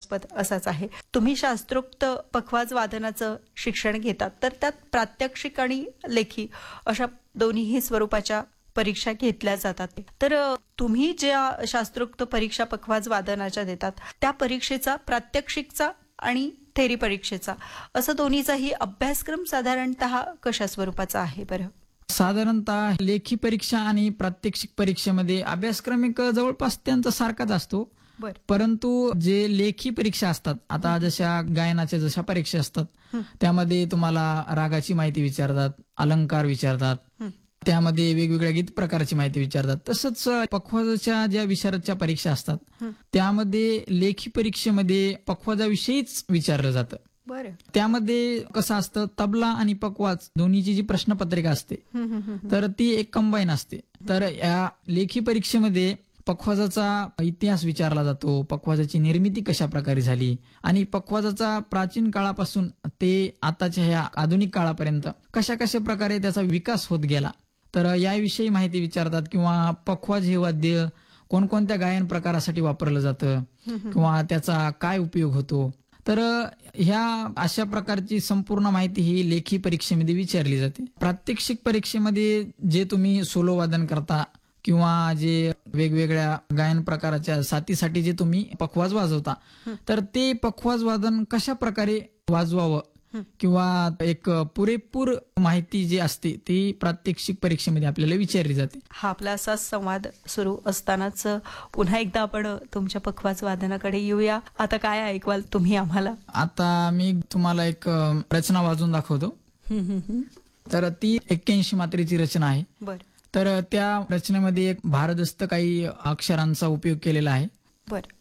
संशयास्पद असाच आहे. तुम्ही शास्त्रोक्त पखवाज वादनाचं शिक्षण घेतात, तर त्यात प्रात्यक्षिक आणि लेखी अशा दोन्हीही स्वरूपाच्या परीक्षा घेतल्या जातात. तर तुम्ही ज्या शास्त्रोक्त परीक्षा पखवाज वादनाच्या देतात, त्या परीक्षेचा प्रात्यक्षिकचा आणि थेरी परीक्षेचा असं दोन्हीचाही अभ्यासक्रम साधारणतः कशा स्वरूपाचा आहे बरं? साधारणतः लेखी परीक्षा आणि प्रात्यक्षिक परीक्षेमध्ये अभ्यासक्रम एक जवळपास त्यांचा सारखाच असतो. बरं. परंतु जे लेखी परीक्षा असतात, आता जशा गायनाच्या जशा परीक्षा असतात, त्यामध्ये तुम्हाला रागाची माहिती विचारतात, अलंकार विचारतात, त्यामध्ये वेगवेगळ्या गीत प्रकाराची माहिती विचारतात. तसंच पखवाजाच्या ज्या विशारदच्या परीक्षा असतात, त्यामध्ये लेखी परीक्षेमध्ये पखवाजाविषयीच विचारलं जातं. बरं. त्यामध्ये कसं असतं, तबला आणि पखवाज दोन्हीची जी प्रश्नपत्रिका असते, तर ती एक कंबाईन असते. तर या लेखी परीक्षेमध्ये पखवाजाचा इतिहास विचारला जातो, पखवाजाची निर्मिती कशा प्रकारे झाली आणि पखवाजाचा प्राचीन काळापासून ते आताच्या ह्या आधुनिक काळापर्यंत कशा कशा प्रकारे त्याचा विकास होत गेला, तर याविषयी माहिती विचारतात. किंवा पखवाज हे वाद्य कोणकोणत्या गायन प्रकारासाठी वापरलं जातं किंवा त्याचा काय उपयोग होतो, तर ह्या अशा प्रकारची संपूर्ण माहिती ही लेखी परीक्षेमध्ये विचारली जाते. प्रात्यक्षिक परीक्षेमध्ये जे तुम्ही सोलो वादन करता किंवा जे वेगवेगळ्या गायन प्रकाराच्या साथीसाठी जे तुम्ही पखवाज वाजवता, तर ते पखवाज वादन कशा प्रकारे वाजवावं किंवा एक पुरेपूर माहिती जी असते ती प्रात्यक्षिक परीक्षेमध्ये आपल्याला विचारली जाते. हा आपला असा संवाद सुरू असतानाच पुन्हा एकदा आपण तुमच्या पखवाज वादनाकडे येऊया. आता काय ऐकवाल तुम्ही आम्हाला? आता मी तुम्हाला एक रचना वाजवून दाखवतो. तर ती 81 मात्रेची रचना आहे. बरं तर त्या रचनेमध्ये एक भारदस्त काही अक्षरांचा उपयोग केलेला आहे. बरं.